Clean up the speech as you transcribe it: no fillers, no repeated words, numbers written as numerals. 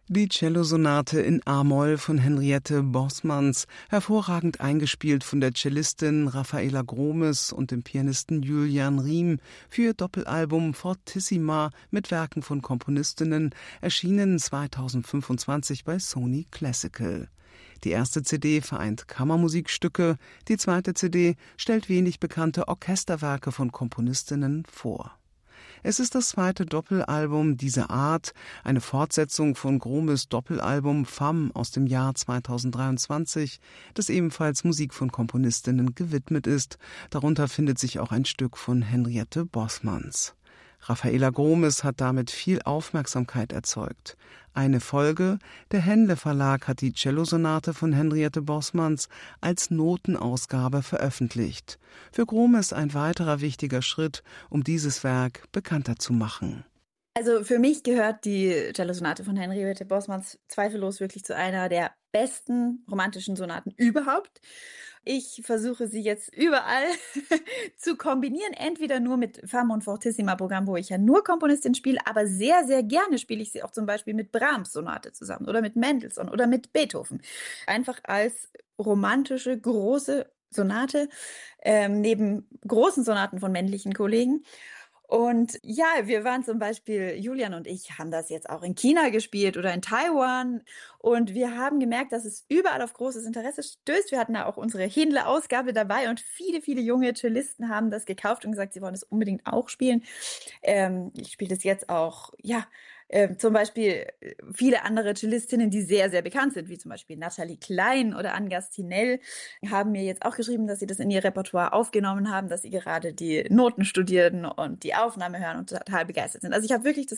Die Cellosonate in A-Moll von Henriette Bosmans, hervorragend eingespielt von der Cellistin Raffaela Gromes und dem Pianisten Julian Riem, für ihr Doppelalbum Fortissima mit Werken von Komponistinnen, erschienen 2025 bei Sony Classical. Die erste CD vereint Kammermusikstücke, die zweite CD stellt wenig bekannte Orchesterwerke von Komponistinnen vor. Es ist das zweite Doppelalbum dieser Art, eine Fortsetzung von Gromes Doppelalbum Femme aus dem Jahr 2023, das ebenfalls Musik von Komponistinnen gewidmet ist. Darunter findet sich auch ein Stück von Henriette Bosmans. Raffaela Gromes hat damit viel Aufmerksamkeit erzeugt. Eine Folge: der Henle Verlag hat die Cellosonate von Henriette Bosmans als Notenausgabe veröffentlicht. Für Gromes ein weiterer wichtiger Schritt, um dieses Werk bekannter zu machen. Also für mich gehört die Cellosonate von Henriette Bosmans zweifellos wirklich zu einer der besten romantischen Sonaten überhaupt. Ich versuche sie jetzt überall zu kombinieren, entweder nur mit Femme und Fortissima Programm, wo ich ja nur Komponistin spiele, aber sehr, sehr gerne spiele ich sie auch zum Beispiel mit Brahms Sonate zusammen oder mit Mendelssohn oder mit Beethoven. Einfach als romantische, große Sonate, neben großen Sonaten von männlichen Kollegen. Und ja, wir waren zum Beispiel, Julian und ich haben das jetzt auch in China gespielt oder in Taiwan. Und wir haben gemerkt, dass es überall auf großes Interesse stößt. Wir hatten da auch unsere Händler-Ausgabe dabei und viele, viele junge Cellisten haben das gekauft und gesagt, sie wollen es unbedingt auch spielen. Ich spiele das jetzt auch, ja, zum Beispiel viele andere Cellistinnen, die sehr, sehr bekannt sind, wie zum Beispiel Nathalie Klein oder Anne Gastinel, haben mir jetzt auch geschrieben, dass sie das in ihr Repertoire aufgenommen haben, dass sie gerade die Noten studieren und die Aufnahme hören und total begeistert sind. Also ich habe wirklich das